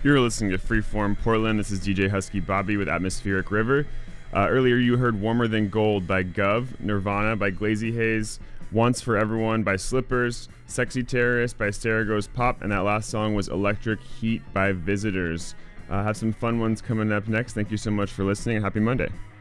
You're listening to Freeform Portland. This is DJ Husky Bobby with Atmospheric River. Earlier you heard Warmer Than Gold by Gov, Nirvana by Glazy Haze, Once for Everyone by Slippers, Sexy Terrorist by Sterigos Pop, and that last song was Electric Heat by Visitors. Have some fun ones coming up next. Thank you so much for listening, and happy Monday.